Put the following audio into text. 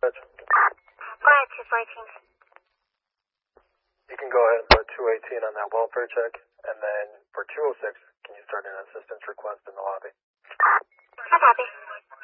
Go ahead, 218. You can go ahead and put 218 on that welfare check, and then for 206, can you start an assistance request in the lobby? I copy.